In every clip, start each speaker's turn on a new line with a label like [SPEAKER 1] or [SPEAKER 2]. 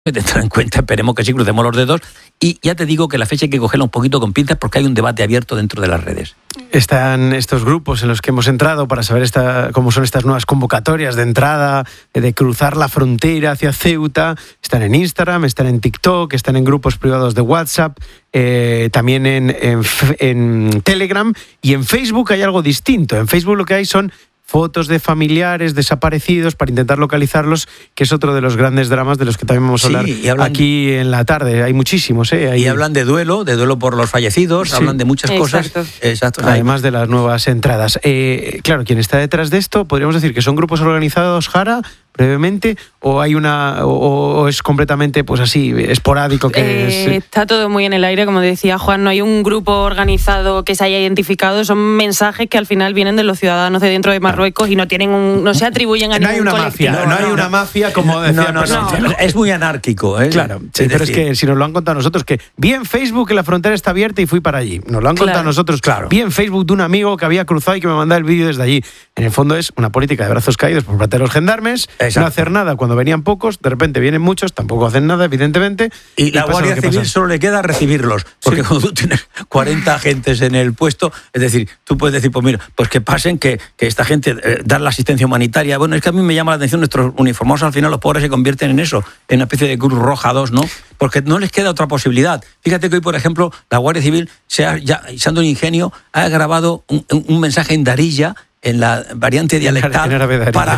[SPEAKER 1] tendrá en cuenta, esperemos que sí, crucemos los dedos. Y ya te digo que la fecha hay que cogerla un poquito con pinzas porque hay un debate abierto dentro de las redes.
[SPEAKER 2] Están estos grupos en los que hemos entrado para saber cómo son estas nuevas convocatorias de entrada, de cruzar la frontera hacia Ceuta. Están en Instagram, están en TikTok, están en grupos privados de WhatsApp, también en Telegram, y en Facebook hay algo distinto. En Facebook lo que hay son fotos de familiares desaparecidos para intentar localizarlos, que es otro de los grandes dramas de los que también vamos a hablar aquí en la tarde. Hay muchísimos, Y
[SPEAKER 1] hablan de duelo por los fallecidos, sí. Hablan de muchas cosas. Exacto.
[SPEAKER 2] Además de las nuevas entradas. Claro, quien está detrás de esto, podríamos decir que son grupos organizados, Jara, brevemente, o es completamente pues así, esporádico.
[SPEAKER 3] Está todo muy en el aire, como decía Juan, no hay un grupo organizado que se haya identificado, son mensajes que al final vienen de los ciudadanos de dentro de Marruecos y no se atribuyen a ningún colectivo.
[SPEAKER 2] No hay una mafia, como decía.
[SPEAKER 1] No. Es muy anárquico.
[SPEAKER 2] Claro, sí, pero es que si nos lo han contado nosotros, que vi en Facebook que la frontera está abierta y fui para allí. Nos lo han contado nosotros. Claro. Vi en Facebook de un amigo que había cruzado y que me mandaba el vídeo desde allí. En el fondo es una política de brazos caídos por parte de los gendarmes. Exacto. No hacer nada cuando venían pocos, de repente vienen muchos, tampoco hacen nada, evidentemente.
[SPEAKER 1] Y la Guardia Civil solo le queda recibirlos, porque cuando tú tienes 40 agentes en el puesto, es decir, tú puedes decir, pues mira, pues que pasen, que esta gente dar la asistencia humanitaria. Bueno, es que a mí me llama la atención, nuestros uniformados al final, los pobres se convierten en eso, en una especie de Cruz Roja 2, ¿no? Porque no les queda otra posibilidad. Fíjate que hoy, por ejemplo, la Guardia Civil, usando un ingenio, ha grabado un mensaje en Darija, en la variante dialectal, para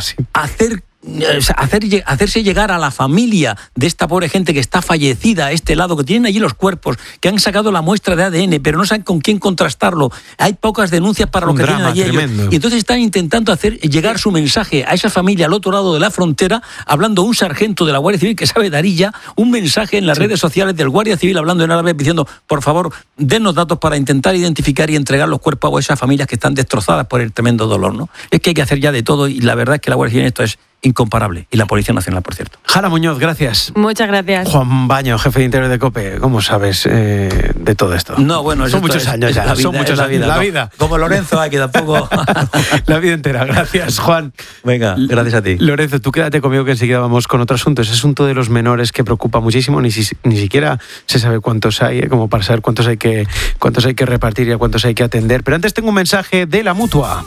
[SPEAKER 1] hacerse llegar a la familia de esta pobre gente que está fallecida a este lado, que tienen allí los cuerpos, que han sacado la muestra de ADN, pero no saben con quién contrastarlo. Hay pocas denuncias para lo que tienen allí ellos. Y entonces están intentando hacer llegar su mensaje a esa familia al otro lado de la frontera, hablando un sargento de la Guardia Civil que sabe Darija, un mensaje en las redes sociales del Guardia Civil hablando en árabe, diciendo, por favor, dennos datos para intentar identificar y entregar los cuerpos a esas familias que están destrozadas por el tremendo dolor, ¿no? Es que hay que hacer ya de todo, y la verdad es que la Guardia Civil en esto es incomparable, y la Policía Nacional, por cierto.
[SPEAKER 2] Jara Muñoz, gracias.
[SPEAKER 3] Muchas gracias.
[SPEAKER 2] Juan Baño, jefe de Interior de COPE, ¿cómo sabes de todo esto?
[SPEAKER 1] No, bueno,
[SPEAKER 2] son muchos años ya, son muchos años. La vida.
[SPEAKER 1] Como Lorenzo, que tampoco.
[SPEAKER 2] La vida entera, gracias, Juan.
[SPEAKER 1] Venga, gracias a ti.
[SPEAKER 2] Lorenzo, tú quédate conmigo que enseguida vamos con otro asunto. Ese asunto de los menores que preocupa muchísimo, ni siquiera se sabe cuántos hay, como para saber cuántos hay que repartir y a cuántos hay que atender. Pero antes tengo un mensaje de la Mutua.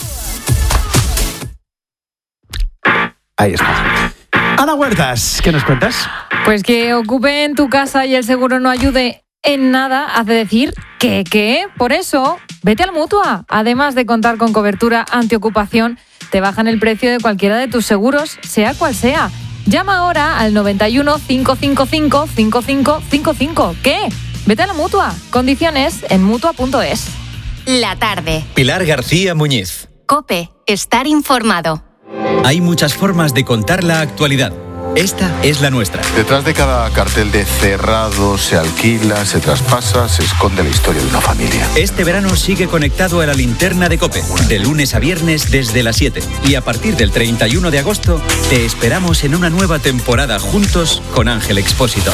[SPEAKER 2] Ahí está. Ana Huertas, ¿qué nos cuentas?
[SPEAKER 4] Pues que ocupen tu casa y el seguro no ayude en nada hace decir que por eso vete a la Mutua. Además de contar con cobertura antiocupación, te bajan el precio de cualquiera de tus seguros, sea cual sea. Llama ahora al 91 555 5555. ¿Qué? Vete a la Mutua. Condiciones en Mutua.es.
[SPEAKER 5] La tarde.
[SPEAKER 6] Pilar García Muñiz.
[SPEAKER 5] COPE. Estar informado.
[SPEAKER 6] Hay muchas formas de contar la actualidad. Esta es la nuestra.
[SPEAKER 7] Detrás de cada cartel de cerrado, se alquila, se traspasa, se esconde la historia de una familia.
[SPEAKER 6] Este verano sigue conectado a la linterna de COPE, de lunes a viernes desde las 7. Y a partir del 31 de agosto, te esperamos en una nueva temporada juntos con Ángel Expósito.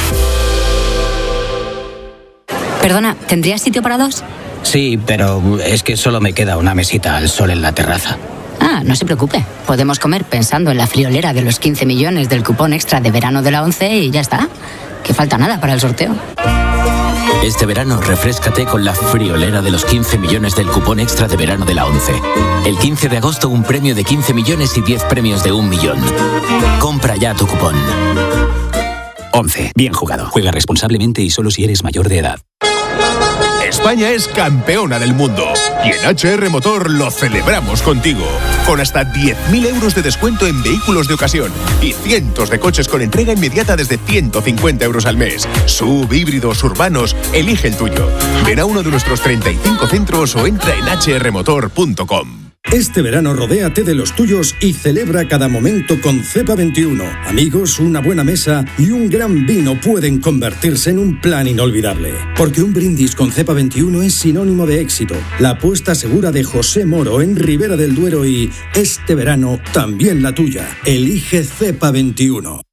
[SPEAKER 5] Perdona, ¿tendrías sitio para dos?
[SPEAKER 8] Sí, pero es que solo me queda una mesita al sol en la terraza.
[SPEAKER 5] Ah, no se preocupe. Podemos comer pensando en la friolera de los 15 millones del cupón extra de verano de la ONCE y ya está. Que falta nada para el sorteo.
[SPEAKER 8] Este verano refréscate con la friolera de los 15 millones del cupón extra de verano de la ONCE. El 15 de agosto un premio de 15 millones y 10 premios de 1 millón. Compra ya tu cupón. ONCE. Bien jugado. Juega responsablemente y solo si eres mayor de edad.
[SPEAKER 9] España es campeona del mundo y en HR Motor lo celebramos contigo. Con hasta 10.000 euros de descuento en vehículos de ocasión y cientos de coches con entrega inmediata desde 150 euros al mes. SUV, híbridos, urbanos, elige el tuyo. Ven a uno de nuestros 35 centros o entra en hrmotor.com.
[SPEAKER 10] Este verano rodéate de los tuyos y celebra cada momento con Cepa 21. Amigos, una buena mesa y un gran vino pueden convertirse en un plan inolvidable. Porque un brindis con Cepa 21 es sinónimo de éxito. La apuesta segura de José Moro en Ribera del Duero y este verano también la tuya. Elige Cepa 21.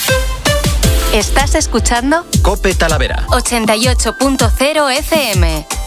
[SPEAKER 5] ¿Estás escuchando?
[SPEAKER 6] COPE Talavera
[SPEAKER 5] 88.0 FM.